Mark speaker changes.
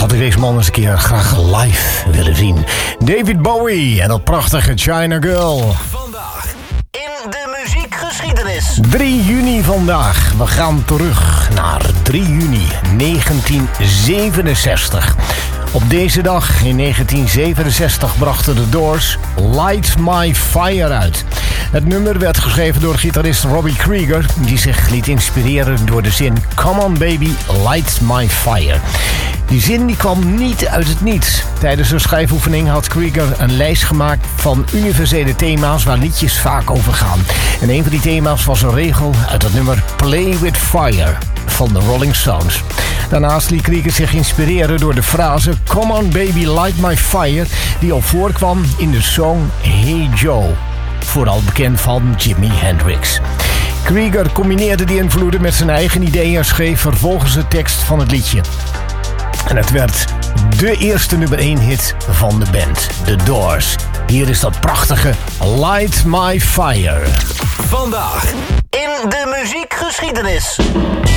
Speaker 1: had ik deze man eens een keer graag live willen zien. David Bowie en dat prachtige China Girl.
Speaker 2: Vandaag in de muziekgeschiedenis.
Speaker 1: 3 juni vandaag. We gaan terug naar 3 juni 1967. Op deze dag in 1967 brachten de Doors Light My Fire uit. Het nummer werd geschreven door gitarist Robbie Krieger, die zich liet inspireren door de zin Come on baby, light my fire. Die zin die kwam niet uit het niets. Tijdens een schrijfoefening had Krieger een lijst gemaakt van universele thema's waar liedjes vaak over gaan. En een van die thema's was een regel uit het nummer Play with Fire van de Rolling Stones. Daarnaast liet Krieger zich inspireren door de frase Come on baby, light my fire, die al voorkwam in de song Hey Joe, vooral bekend van Jimi Hendrix. Krieger combineerde die invloeden met zijn eigen ideeën en schreef vervolgens de tekst van het liedje. En het werd de eerste nummer 1 hit van de band, The Doors. Hier is dat prachtige Light My Fire.
Speaker 2: Vandaag in de muziekgeschiedenis.